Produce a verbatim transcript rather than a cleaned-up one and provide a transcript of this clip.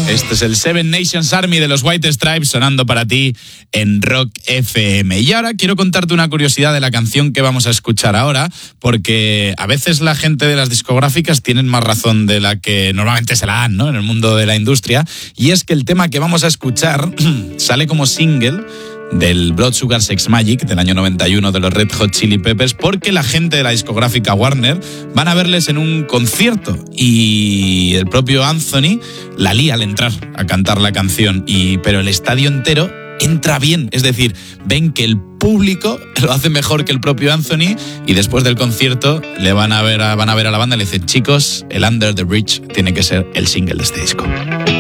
Este es el Seven Nations Army de los White Stripes sonando para ti en Rock F M. Y ahora quiero contarte una curiosidad de la canción que vamos a escuchar ahora, porque a veces la gente de las discográficas tienen más razón de la que normalmente se la dan, ¿no?, en el mundo de la industria. Y es que el tema que vamos a escuchar sale como single del Blood Sugar Sex Magik del año noventa y uno de los Red Hot Chili Peppers, porque la gente de la discográfica Warner van a verles en un concierto y el propio Anthony la lía al entrar a cantar la canción, y pero el estadio entero entra bien, es decir, ven que el público lo hace mejor que el propio Anthony, y después del concierto le van a ver a, van a ver a la banda y le dicen: chicos, el Under the Bridge tiene que ser el single de este disco.